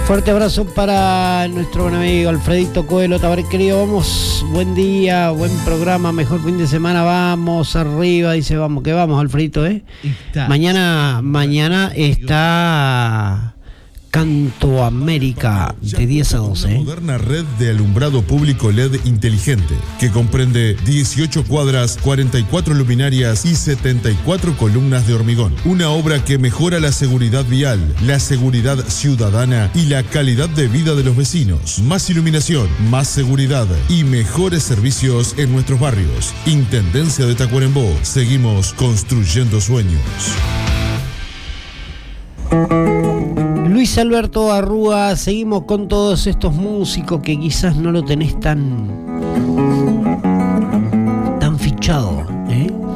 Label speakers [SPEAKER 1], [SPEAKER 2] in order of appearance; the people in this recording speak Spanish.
[SPEAKER 1] Fuerte abrazo para nuestro buen amigo Alfredito Coelho Tabaré, querido. Vamos, buen día, buen programa, mejor fin de semana, vamos arriba, dice, vamos, que vamos, Alfredito, Mañana está Canto América de 10 a 12.
[SPEAKER 2] Una moderna red de alumbrado público LED inteligente que comprende 18 cuadras, 44 luminarias y 74 columnas de hormigón. Una obra que mejora la seguridad vial, la seguridad ciudadana y la calidad de vida de los vecinos. Más iluminación, más seguridad y mejores servicios en nuestros barrios. Intendencia de Tacuarembó. Seguimos construyendo sueños.
[SPEAKER 1] Luis Alberto Arrúa, seguimos con todos estos músicos que quizás no lo tenés tan